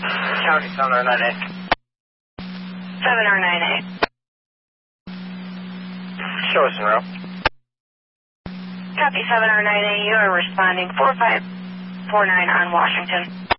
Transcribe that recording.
Copy, 7R9A. 7R9A. Show us in row. Copy, 7R9A. You are responding 4549 on Washington.